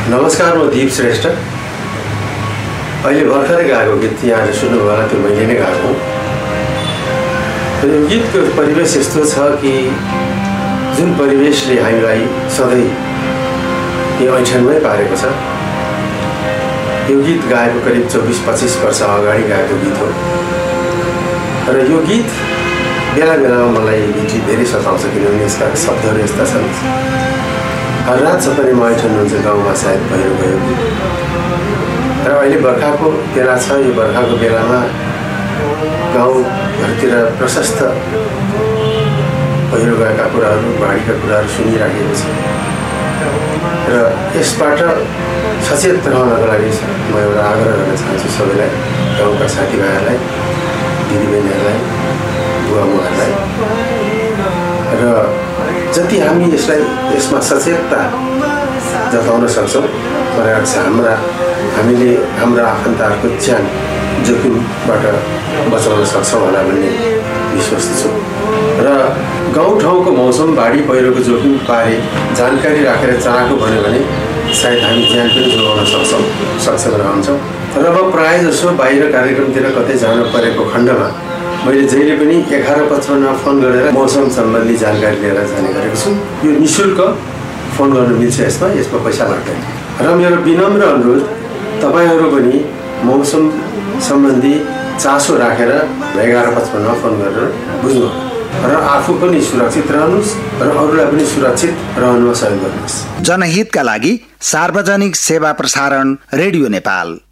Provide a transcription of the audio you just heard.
नमस्कार, म दीप श्रेष्ठ। अहिले भर्खरै गाएको गीत यहाँले सुन्नुभयो होला, त्यो मैले नै गाएको हो। यो गीतको परिवेश यस्तो छ कि जुन परिवेशले हामीलाई सधैँ यो ऐठनमै पारेको छ। यो गीत गाएको करिब 24-25 वर्ष अगाडि गाएको गीत हो र यो गीत बेला बेलामा मलाई धेरै सताउँछ, किनभने यसका शब्दहरू यस्ता छन्। हर रात सपनी म ऐठन हुन्छ गाउँमा सायद पहिरो गयो र अहिले बर्खाको बेला छ। यो बर्खाको बेलामा गाउँघरतिर प्रशस्त पहिरो गएका कुराहरू, बाढीका कुराहरू सुनिराखेको छ र यसबाट सचेत रहनको लागि म एउटा आग्रह गर्न चाहन्छु सबैलाई, गाउँका साथीभाइहरूलाई, दिदीबहिनीहरूलाई, बुवामुवाहरूलाई। र जति हामी यसमा सचेतता जताउन सक्छौँ, हामीले हाम्रा आफन्तहरूको ज्यान जोखिमबाट बचाउन सक्छौँ होला भन्ने विश्वास छु। र गाउँठाउँको मौसम, बाढी पहिरोको जोखिम बारे जानकारी राखेर चलाएको भन्यो भने सायद हामी ज्यान पनि जोगाउन सक्षम रहन्छौँ। र म प्रायः जसो बाहिर कार्यक्रमतिर कतै जानु परेको खण्डमा मैले जहिले पनि 1155 फोन गरेर मौसम सम्बन्धी जानकारी लिएर जाने गरेको छु। यो निःशुल्क फोन गर्नु मिल्छ, यसमा पैसा लाग्दैन। र मेरो विनम्र अनुरोध, तपाईँहरू पनि मौसम सम्बन्धी चासो राखेर 1155 फोन गरेर बुझ्नु र आफू पनि सुरक्षित रहनुहोस् र अरूलाई पनि सुरक्षित रहनुमा सहयोग गर्नुहोस्। जनहितका लागि सार्वजनिक सेवा प्रसारण रेडियो नेपाल।